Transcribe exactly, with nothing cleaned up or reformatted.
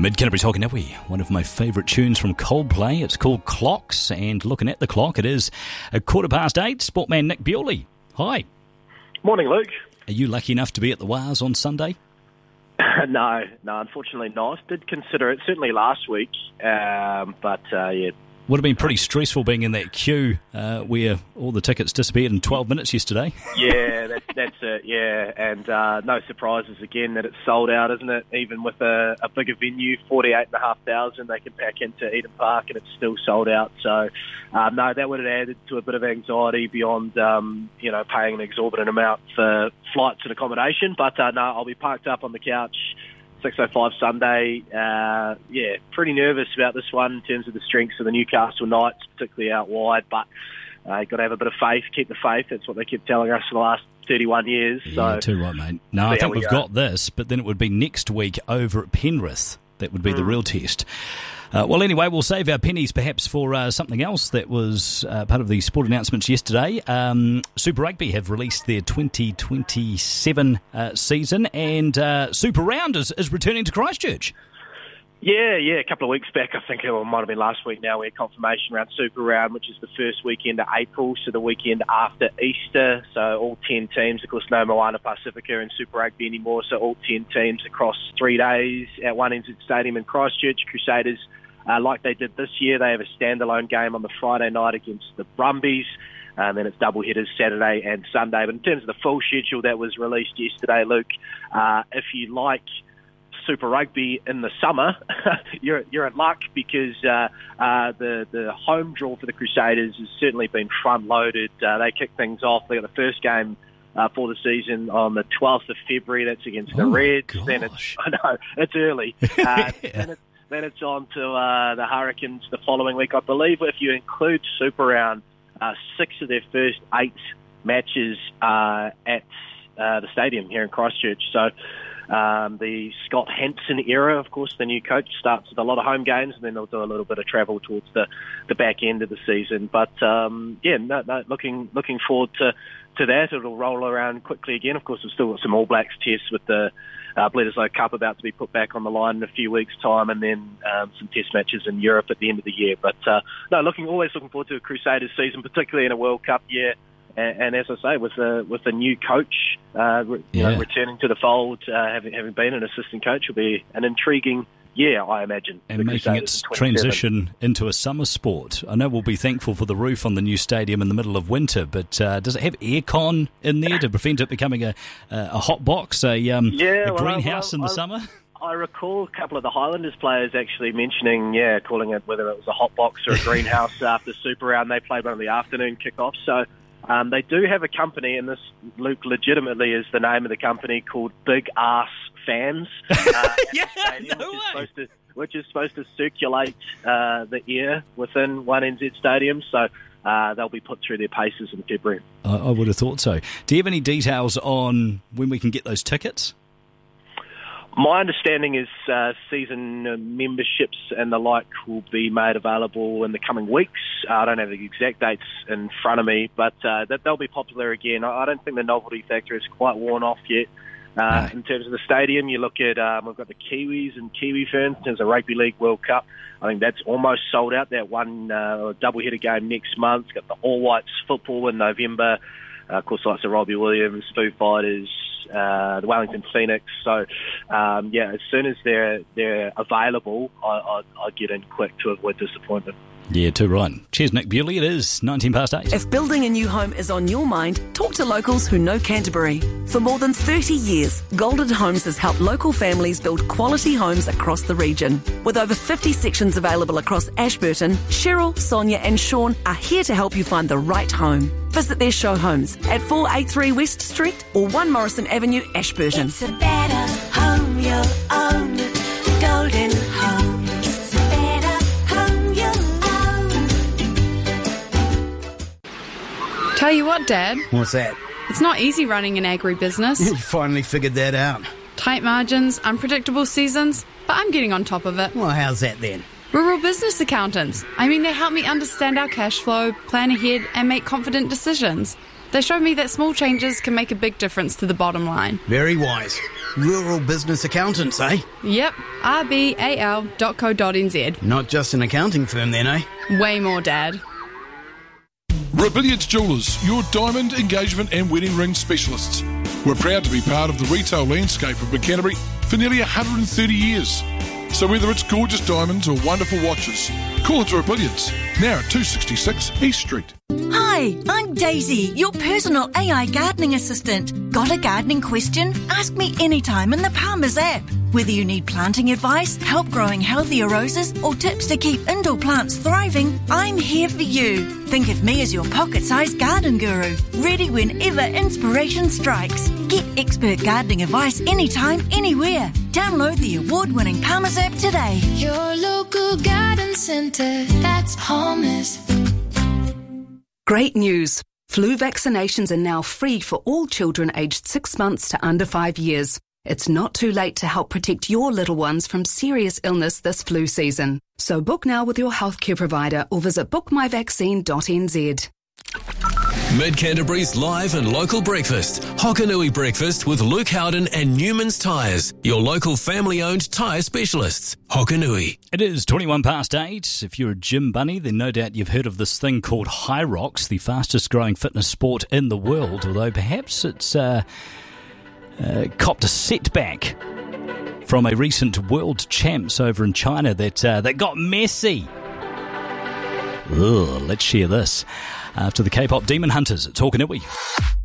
Mid-Canterbury Tokanui, one of my favourite tunes from Coldplay. It's called Clocks, and looking at the clock, it is a quarter past eight. Sportman Nick Bewley, hi. Morning, Luke. Are you lucky enough to be at the Wars on Sunday? no, no, unfortunately not. Did consider it, certainly last week, um, but uh, yeah. Would have been pretty stressful being in that queue uh, where all the tickets disappeared in twelve minutes yesterday. Yeah, that, that's it, yeah. And uh, no surprises again that it's sold out, isn't it? Even with a, a bigger venue, forty-eight thousand five hundred they can pack into Eden Park and it's still sold out. So, uh, no, that would have added to a bit of anxiety beyond, um, you know, paying an exorbitant amount for flights and accommodation. But uh, no, I'll be parked up on the couch six oh five Sunday. Uh, yeah, pretty nervous about this one in terms of the strengths of the Newcastle Knights, particularly out wide, but uh, you've got to have a bit of faith, keep the faith. That's what they kept telling us for the last thirty-one years. Yeah, so, too right, mate. No, I think we we've go. got this, but then it would be next week over at Penrith. That would be mm. the real test. Uh, well, anyway, we'll save our pennies perhaps for uh, something else that was uh, part of the sport announcements yesterday. Um, Super Rugby have released their twenty twenty-seven uh, season, and uh, Super Round is, is returning to Christchurch. Yeah, yeah, a couple of weeks back, I think it might have been last week now, we had confirmation around Super Round, which is the first weekend of April, so the weekend after Easter. So all ten teams, of course, no Moana Pacifica in Super Rugby anymore, so all ten teams across three days at One N Z Stadium in Christchurch. Crusaders, uh, like they did this year, they have a standalone game on the Friday night against the Brumbies. And then it's double headers Saturday and Sunday. But in terms of the full schedule that was released yesterday, Luke, uh, if you like Super Rugby in the summer, you're you're in luck because uh, uh, the the home draw for the Crusaders has certainly been front loaded. Uh, they kick things off. They got the first game uh, for the season on the twelfth of February. That's against oh the Reds. Gosh. Then it's I know it's early. Uh, yeah. then, it's, then it's on to uh, the Hurricanes the following week. I believe if you include Super Round, uh, six of their first eight matches uh, at uh, the stadium here in Christchurch. So. Um, the Scott Hansen era, of course, the new coach, starts with a lot of home games, and then they'll do a little bit of travel towards the, the back end of the season. But um, yeah, no, no, looking looking forward to, to that. It'll roll around quickly again. Of course, we've still got some All Blacks tests with the uh, Bledisloe Cup about to be put back on the line in a few weeks' time, and then um, some test matches in Europe at the end of the year. But uh, no, looking always looking forward to a Crusaders season, particularly in a World Cup year. And, and as I say, with a with a new coach, uh, re, yeah. you know, returning to the fold, uh, having having been an assistant coach, will be an intriguing year, I imagine. And making its transition into a summer sport. I know we'll be thankful for the roof on the new stadium in the middle of winter, but uh, does it have aircon in there to prevent it becoming a a hot box, a, um, yeah, a well, greenhouse well, in the I, summer? I recall a couple of the Highlanders players actually mentioning, yeah, calling it whether it was a hot box or a greenhouse after Super Round. They played one of the afternoon kickoffs, so. Um, they do have a company, and this, Luke, legitimately is the name of the company, called Big Ass Fans. Uh, yeah, stadium, no which, way. is supposed to, which is supposed to circulate uh, the air within One N Z Stadium. So uh, they'll be put through their paces in February. I, I would have thought so. Do you have any details on when we can get those tickets? My understanding is uh, season uh, memberships and the like will be made available in the coming weeks. Uh, I don't have the exact dates in front of me, but uh, that they'll be popular again. I, I don't think the novelty factor is quite worn off yet. Uh, no. In terms of the stadium, you look at, um, we've got the Kiwis and Kiwi Ferns in terms of Rugby League World Cup. I think that's almost sold out, that one uh, double-header game next month. Got the All Whites football in November. Uh, of course, like Robbie Williams, Foo Fighters, uh, the Wellington Phoenix. So, um, yeah, as soon as they're they're available, I, I, I get in quick to avoid disappointment. Yeah, too right. Cheers, Nick Bewley. It is nineteen past eight. If building a new home is on your mind, talk to locals who know Canterbury. For more than thirty years, Golden Homes has helped local families build quality homes across the region. With over fifty sections available across Ashburton, Cheryl, Sonia and Sean are here to help you find the right home. Visit their show homes at four eighty-three West Street or one Morrison Avenue, Ashburton. It's a better home you'll own. Golden Homes. It's a better home you'll own. Tell you what, Dad. What's that? It's not easy running an agribusiness. You finally figured that out. Tight margins, unpredictable seasons, but I'm getting on top of it. Well, how's that then? Rural business accountants. I mean, they help me understand our cash flow, plan ahead, and make confident decisions. They show me that small changes can make a big difference to the bottom line. Very wise. Rural business accountants, eh? Yep, r b a l dot co dot n z. Not just an accounting firm then, eh? Way more, Dad. Rebellions Jewellers, your diamond, engagement and wedding ring specialists. We're proud to be part of the retail landscape of Canterbury for nearly one hundred thirty years. So whether it's gorgeous diamonds or wonderful watches, call into Rebellions, now at two sixty-six East Street. Hi, I'm Daisy, your personal A I gardening assistant. Got a gardening question? Ask me anytime in the Palmer's app. Whether you need planting advice, help growing healthier roses, or tips to keep indoor plants thriving, I'm here for you. Think of me as your pocket-sized garden guru, ready whenever inspiration strikes. Get expert gardening advice anytime, anywhere. Download the award-winning Palmer's app today. Your local garden centre, that's Palmer's. Great news. Flu vaccinations are now free for all children aged six months to under five years. It's not too late to help protect your little ones from serious illness this flu season. So book now with your healthcare provider or visit book my vaccine dot n z. Mid Canterbury's live and local breakfast. Hokanui Breakfast with Luke Howden and Newman's Tyres, your local family-owned tyre specialists. Hokanui. It is twenty-one past eight. If you're a gym bunny, then no doubt you've heard of this thing called High Rocks, the fastest growing fitness sport in the world, although perhaps it's uh, uh, copped a setback from a recent world champs over in China that, uh, that got messy. Ugh, let's share this. After the K-pop Demon Hunters at Hokanui.